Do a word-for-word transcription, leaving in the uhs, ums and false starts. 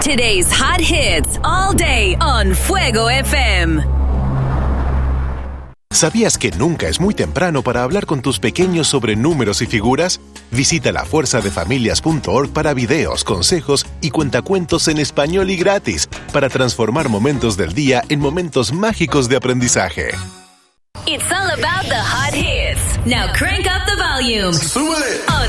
Today's hot hits all day on Fuego F M. ¿Sabías que nunca es muy temprano para hablar con tus pequeños sobre números y figuras? Visita la fuerza de familias punto org para videos, consejos y cuentacuentos en español y gratis para transformar momentos del día en momentos mágicos de aprendizaje. It's all about the hot hits. Now crank up the volume. ¡Súbele! On